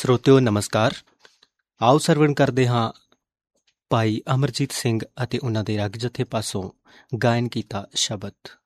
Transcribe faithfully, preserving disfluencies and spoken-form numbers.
ਸਰੋਤਿਓ ਨਮਸਕਾਰ। ਆਓ ਸਰਵਣ ਕਰਦੇ ਹਾਂ ਭਾਈ ਅਮਰਜੀਤ ਸਿੰਘ ਅਤੇ ਉਹਨਾਂ ਦੇ ਰਾਗ ਜਥੇ ਪਾਸੋਂ ਗਾਇਨ ਕੀਤਾ ਸ਼ਬਦ।